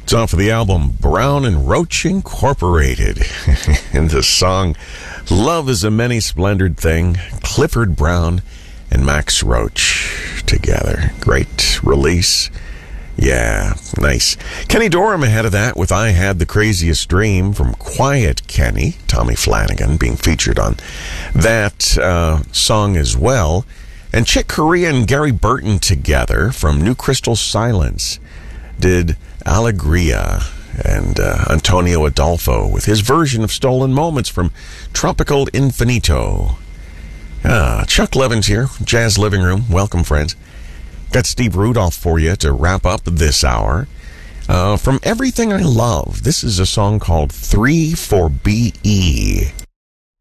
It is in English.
It's off of the album Brown and Roach Incorporated. And the song Love is a Many Splendored Thing, Clifford Brown and Max Roach together. Great release. Yeah, nice. Kenny Dorham ahead of that with I Had the Craziest Dream from Quiet Kenny. Tommy Flanagan being featured on that song as well. And Chick Corea and Gary Burton together from New Crystal Silence did Alegria, and Antonio Adolfo with his version of Stolen Moments from Tropical Infinito. Chuck Levin's here, Jazz Living Room. Welcome, friends. Got Steve Rudolph for you to wrap up this hour. From Everything I Love, this is a song called 3 for BE.